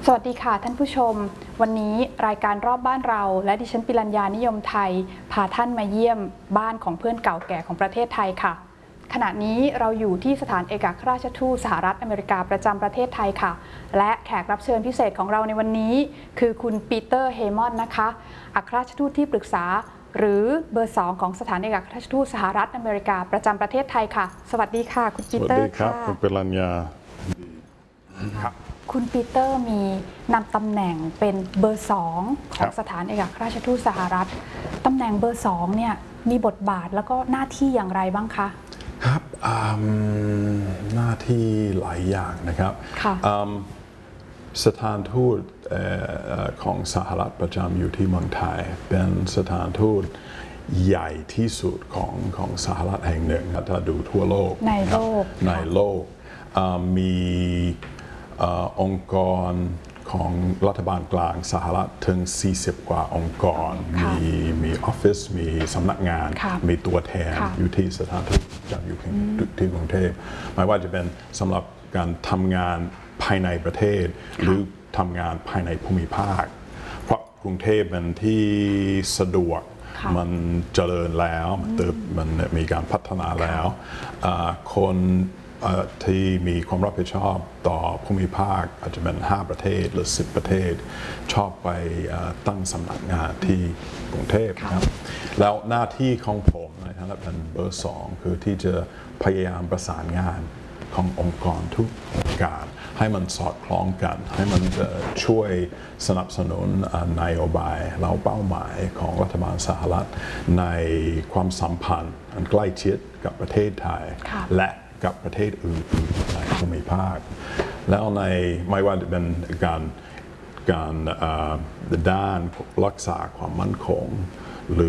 สวัสดีค่ะท่านผู้ชมวันนี้รายการรอบบ้านเราและดิฉันปิรัญญานิยมไทยพาท่านมาเยี่ยมบ้านของเพื่อนเก่าแก่ของประเทศไทยค่ะขณะนี้เราอยู่ที่สถานเอกอัครราชทูตสหรัฐอเมริกาประจำประเทศไทยค่ะและแขกรับเชิญพิเศษของเราในวันนี้คือคุณปีเตอร์เฮมอนนะคะอัครราชทูตที่ปรึกษาหรือเบอร์2ของสถานเอกอัครราชทูตสหรัฐอเมริกาประจำประเทศไทยค่ะสวัสดีค่ะคุณปีเตอร์ค่ะสวัสดีครับคุณปิรัญญาครับคุณปีเตอร์มีนำตำแหน่งเป็นเบอร์2ของสถานเอกอัครราชทูตสหรัฐตำแหน่งเบอร์2เนี่ยมีบทบาทแล้วก็หน้าที่อย่างไรบ้างคะครับหน้าที่หลายอย่างนะครับสถานทูตของสหรัฐประจำอยู่ที่เมืองไทยเป็นสถานทูตใหญ่ที่สุดของสหรัฐแห่งหนึ่งถ้าดูทั่วโลกในโลกมีองค์กรของรัฐบาลกลางสหรัฐถึง40 กว่าองค์กรมีออฟฟิศมีสำนักงานมีตัวแทนอยู่ที่สถานทูตจากอยู่ที่กรุงเทพไม่ว่าจะเป็นสำหรับการทำงานภายในประเทศหรือทำงานภายในภูมิภาคเพราะกรุงเทพเป็นที่สะดวกมันเจริญแล้วมันมีการพัฒนาแล้วคนที่มีความรับผิดชอบต่อภูมิภาคอาจจะเป็น5 ประเทศหรือ10 ประเทศชอบไปตั้งสำนักงานที่กรุงเทพครับแล้วหน้าที่ของผมในฐานะเป็นเบอร์2คือที่จะพยายามประสานงานขององค์กรทุกองค์การให้มันสอดคล้องกันให้มันช่วยสนับสนุนนโยบายเราเป้าหมายของรัฐบาลสหรัฐในความสัมพันธ์อันใกล้ชิดกับประเทศไทยและกับประเทศอื่นๆในภูมิภาคแล้วในไม่ว่าจะเป็นการด้านรักษาความมั่นคง